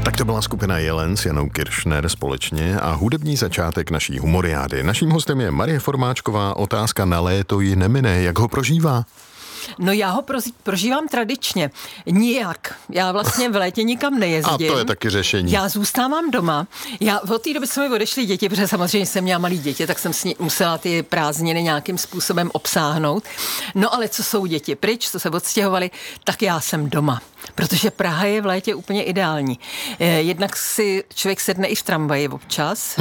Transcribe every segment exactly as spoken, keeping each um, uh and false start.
Tak to byla skupina Jelen s Janou Kiršner společně a hudební začátek naší humoriády. Naším hostem je Marie Formáčková. Otázka na léto ji nemine. Jak ho prožívá? No já ho prozi- prožívám tradičně. Nijak. Já vlastně v létě nikam nejezdím. A to je taky řešení. Já zůstávám doma. Já od té doby, co mi odešly děti, protože samozřejmě jsem měla malý děti, tak jsem s ní musela ty prázdniny nějakým způsobem obsáhnout. No ale co jsou děti pryč, co se odstěhovali, tak já jsem doma. Protože Praha je v létě úplně ideální. Jednak si člověk sedne i v tramvaji občas.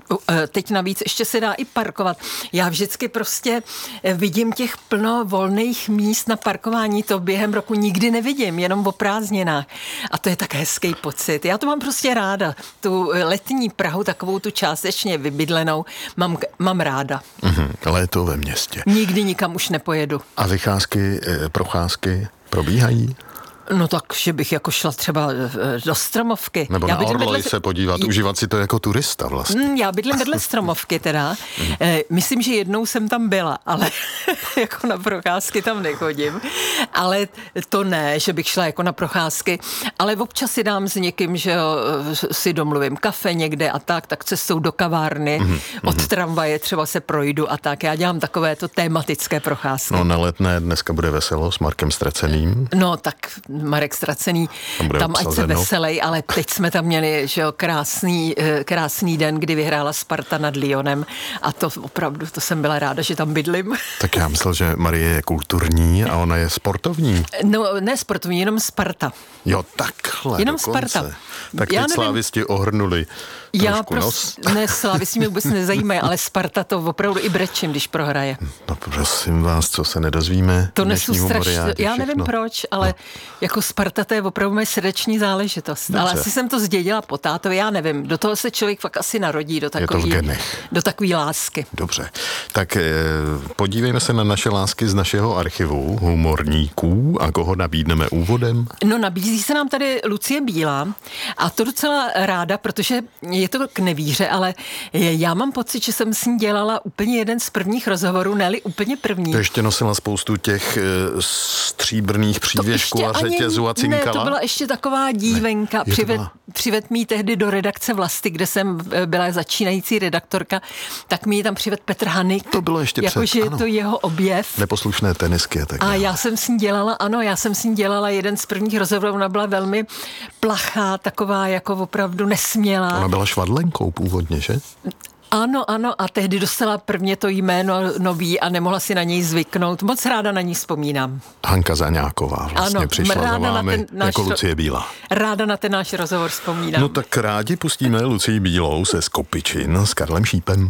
Teď navíc ještě se dá i parkovat. Já vždycky prostě vidím těch plno volných míst na parkování. To během roku nikdy nevidím, jenom o prázdninách. A to je tak hezký pocit. Já to mám prostě ráda. Tu letní Prahu, takovou tu částečně vybydlenou, mám, mám ráda. Mm-hmm. Léto ve městě. Nikdy nikam už nepojedu. A vycházky, procházky probíhají? No tak, že bych jako šla třeba do Stromovky. Nebo já na Orloj vedle... se podívat, J... užívat si to jako turista vlastně. Já bydlím vedle Stromovky teda. Mm. Myslím, že jednou jsem tam byla, ale jako na procházky tam nechodím. Ale to ne, že bych šla jako na procházky, ale občas si dám s někým, že si domluvím kafe někde a tak, tak cestou do kavárny, mm. od tramvaje třeba se projdu a tak. Já dělám takovéto tématické procházky. No na Letné dneska bude veselo s Markem Straceným. No tak Marek Stracený, tam, tam ať se veselej, ale teď jsme tam měli, že jo, krásný, krásný den, kdy vyhrála Sparta nad Lyonem a to opravdu, to jsem byla ráda, že tam bydlím. Tak já myslel, že Marie je kulturní a ona je sportovní. No, ne sportovní, jenom Sparta. Jo, takhle jenom dokonce. Sparta. Tak teď slávisti ohrnuli já trošku pros... nos. Ne, slávisti mě vůbec nezajímají, ale Sparta to opravdu i brečím, když prohraje. No prosím vás, co se nedozvíme. To nesu strašně, já nevím proč, ale no. Jako Sparta to je opravdu moje srdeční záležitost. Dobře. Ale asi jsem to zdědila po tátovi, já nevím. Do toho se člověk fakt asi narodí, do takový, do takový lásky. Dobře, tak eh, podívejme se na naše lásky z našeho archivu humorníků a koho nabídneme úvodem. No nabízí se nám tady Lucie Bílá a to docela ráda, protože je to k nevíře, ale já mám pocit, že jsem s ní dělala úplně jeden z prvních rozhovorů, ne-li úplně první. To ještě nosila spoustu těch e, stříbrných přívěšků a řetězů a cinkala? Ne, to byla ještě taková dívenka. Ne, Přived, byla... přived mi tehdy do redakce Vlasty, kde jsem byla začínající redaktorka, tak mi ji tam přived Petr Hanik. To bylo ještě jako, před, že je to jeho objev. Neposlušné tenisky a tak A dále. já jsem s ní dělala, ano, já jsem s ní dělala jeden z prvních rozhovorů, ona byla velmi plachá, taková jako opravdu nesmělá. Ona byla švadlenkou původně, že? Ano, ano, a tehdy dostala prvně to jméno nový a nemohla si na něj zvyknout. Moc ráda na ní vzpomínám. Hanka Zaňáková vlastně ano, přišla za vámi náš, jako Lucie Bílá. Ráda na ten náš rozhovor vzpomínám. No tak rádi pustíme Lucii Bílou se Skopičin s Karlem Šípem.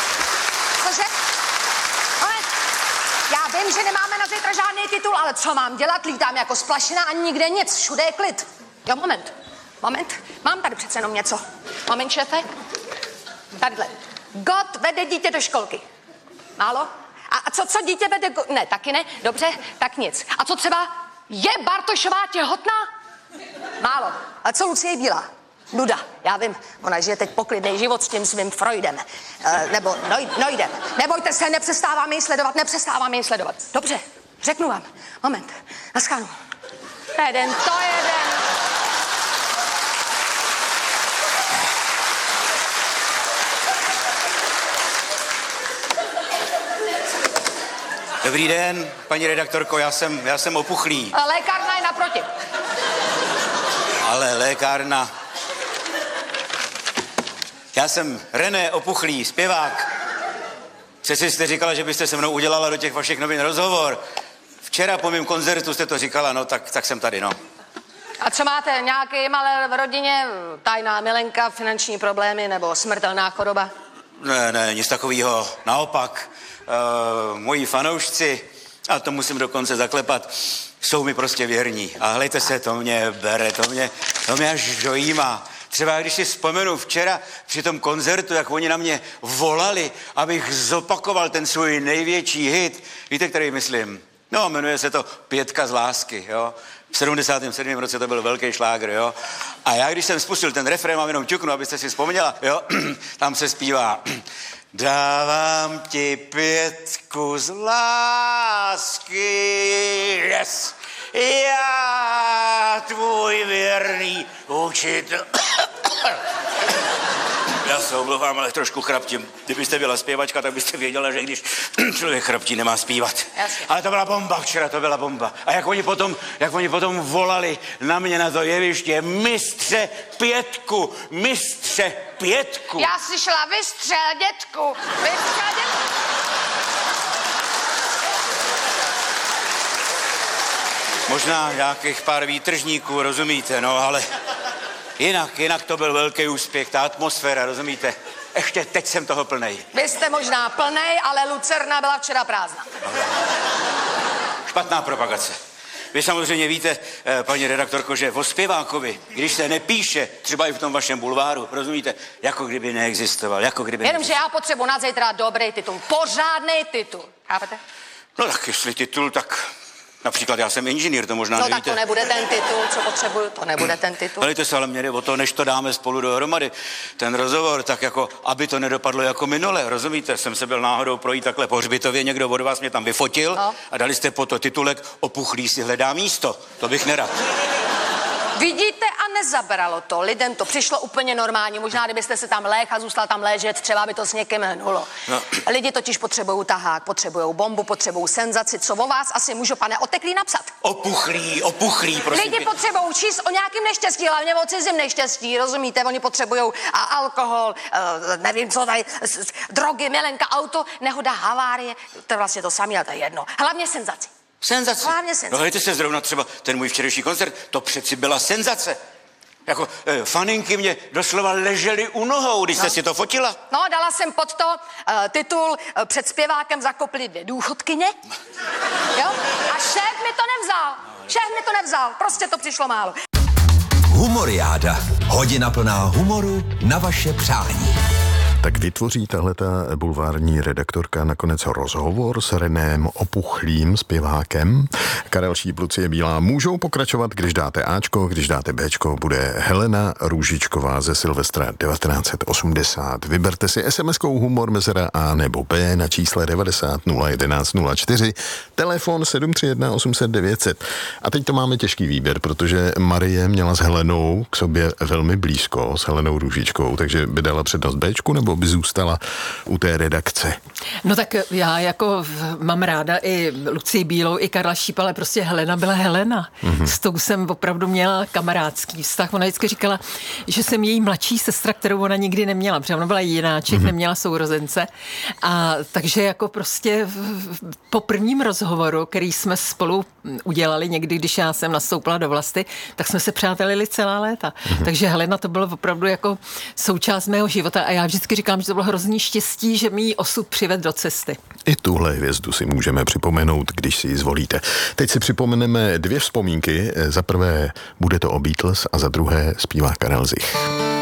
Cože? Ale já vím, že nemáme na zítra žádný titul, ale co mám dělat? Lítám jako splašená a nikde nic, všude je klid. Jo, moment, moment, mám tady přece jenom něco. Moment, šéfe. Tadyhle. God vede dítě do školky. Málo? A, a co, co dítě vede... Go... Ne, taky ne? Dobře, tak nic. A co třeba je Bartošová těhotná? Málo. A co Lucie Bílá? Nuda, já vím. Ona žije teď poklidný život s tím svým Freudem. E, nebo noj, Noidem. Nebojte se, nepřestáváme ji sledovat, nepřestáváme ji sledovat. Dobře, řeknu vám. Moment, naschánu. Jeden, to jeden. Dobrý den, paní redaktorko, já jsem, já jsem opuchlý. Lékárna je naproti. Ale lékárna... Já jsem René Opuchlý, zpěvák. Přeci jste říkala, že byste se mnou udělala do těch vašich novin rozhovor. Včera po mém koncertu jste to říkala, no tak, tak jsem tady, no. A co máte, nějaký malé v rodině, tajná milenka, finanční problémy nebo smrtelná choroba? Ne, ne, nic takového. Naopak, uh, moji fanoušci, a to musím dokonce zaklepat, jsou mi prostě věrní. A hlejte se, to mě bere, to mě, to mě až dojímá. Třeba když si vzpomenu včera při tom koncertu, jak oni na mě volali, abych zopakoval ten svůj největší hit. Víte, který myslím? No, jmenuje se to Pětka z lásky, jo. V sedmdesátém sedmém roce to byl velký šlágr, jo. A já, když jsem spustil ten refrén, mám jenom ťuknu, abyste si vzpomněla, jo. Tam se zpívá. Dávám ti pětku z lásky, yes. Já, tvůj věrný učitel. Já se omlouvám, ale trošku chraptím. Kdybyste byla zpěvačka, tak byste věděla, že když člověk chraptí, nemá zpívat. Jasně. Ale to byla bomba včera, to byla bomba. A jak oni potom, jak oni potom volali na mě na to jeviště, mistře Pětku, mistře Pětku. Já slyšela, vystřel, dětku, vystřel, dětku. Možná nějakých pár výtržníků, rozumíte, no, ale jinak, jinak to byl velký úspěch, ta atmosféra, rozumíte? Ještě teď jsem toho plnej. Vy jste možná plnej, ale Lucerna byla včera prázdná. Špatná propagace. Vy samozřejmě víte, paní redaktorko, že o zpěvákovi, když se nepíše, třeba i v tom vašem bulváru, rozumíte, jako kdyby neexistoval, jako kdyby Jenomže já potřebuji na zítra dobrý titul, pořádný titul, chápete? No tak jestli titul, tak například já jsem inženýr, to možná No nevíte. tak to nebude ten titul, co potřebuju, to nebude ten titul. Ale to se ale mě jde o to, než to dáme spolu dohromady, ten rozhovor, tak jako, aby to nedopadlo jako minule, rozumíte? Jsem se byl náhodou projít takhle po hřbitově, někdo od vás mě tam vyfotil no. A dali jste po to titulek Opuchlý si hledá místo. To bych nerad. Vidíte, a nezabralo to, lidem to přišlo úplně normálně, možná kdybyste se tam lék a zůstal tam léžet, třeba by to s někým hnulo. No. Lidi totiž potřebují tahák, potřebují bombu, potřebují senzaci, co o vás asi můžu, pane Oteklý, napsat? Opuchlý, opuchlý, prosím. Lidi potřebují číst o nějakým neštěstí, hlavně o cizím neštěstí, rozumíte? Oni potřebují alkohol, uh, nevím co tady, drogy, milenka, auto, nehoda, havárie, to je vlastně to samé, ale to je jedno. Hlavně senzaci. Senzace. Hlavně senzace. No hejte se zrovna třeba ten můj včerejší koncert, to přeci byla senzace. Jako eh, faninky mě doslova ležely u nohou, když no. jste si to fotila. No, dala jsem pod to uh, titul uh, Před zpěvákem zakopli dvě důchodkyně. Jo? A šéf mi to nevzal. Šéf mi to nevzal, prostě to přišlo málo. Humoriáda. Hodina plná humoru na vaše přání. Tak vytvoří tahleta bulvární redaktorka nakonec rozhovor s Reném Opuchlým, zpěvákem. Karel Šíp, Lucie Bílá můžou pokračovat, když dáte Ačko, když dáte Bčko, bude Helena Růžičková ze Silvestra devatenáct osmdesát. Vyberte si es em eskou humor mezera A nebo B na čísle devadesát nula jedenáct nula čtyři, telefon sedm tři jedna osm set devět set. A teď to máme těžký výběr, protože Marie měla s Helenou k sobě velmi blízko, s Helenou Růžičkou, takže by dala přednost Bčku nebo by zůstala u té redakce? No tak já jako mám ráda i Lucii Bílou, i Karla Šípa, ale prostě Helena byla Helena. Mm-hmm. S tou jsem opravdu měla kamarádský vztah. Ona vždycky říkala, že jsem její mladší sestra, kterou ona nikdy neměla, protože ona byla jináček, mm-hmm. neměla sourozence. A takže jako prostě po prvním rozhovoru, který jsme spolu udělali někdy, když já jsem nastoupila do Vlasty, tak jsme se přátelili celá léta. Mm-hmm. Takže Helena to bylo opravdu jako součást mého života a já vždycky říkám, že to bylo hrozný štěstí, že mi jí osud přived do cesty. I tuhle hvězdu si můžeme připomenout, když si ji zvolíte. Teď si připomeneme dvě vzpomínky. Za prvé bude to o Beatles a za druhé zpívá Karel Zich.